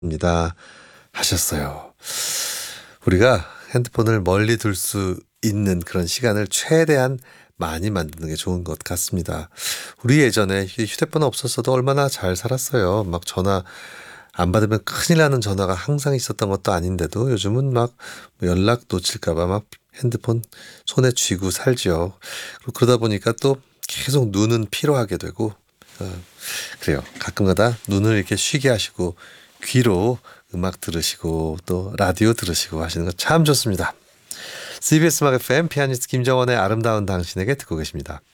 입니다 하셨어요. 우리가 핸드폰을 멀리 둘 수 있는 그런 시간을 최대한 많이 만드는 게 좋은 것 같습니다. 우리 예전에 휴대폰 없었어도 얼마나 잘 살았어요. 막 전화 안 받으면 큰일 나는 전화가 항상 있었던 것도 아닌데도 요즘은 막 연락 놓칠까 봐 막 핸드폰 손에 쥐고 살죠. 그러다 보니까 또 계속 눈은 피로하게 되고 그래요. 가끔가다 눈을 이렇게 쉬게 하시고 귀로 음악 들으시고 또 라디오 들으시고 하시는 거 참 좋습니다. CBS 음악 FM 피아니스트 김정원의 아름다운 당신에게 듣고 계십니다.